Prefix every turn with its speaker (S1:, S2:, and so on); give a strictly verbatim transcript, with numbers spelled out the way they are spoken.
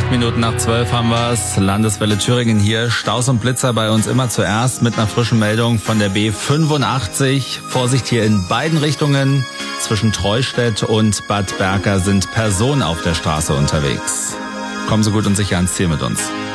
S1: Acht Minuten nach zwölf haben wir's. Landeswelle Thüringen hier. Staus und Blitzer bei uns immer zuerst mit einer frischen Meldung von der B fünfundachtzig. Vorsicht hier in beiden Richtungen. Zwischen Treustedt und Bad Berka sind Personen auf der Straße unterwegs. Kommen Sie gut und sicher ans Ziel mit uns.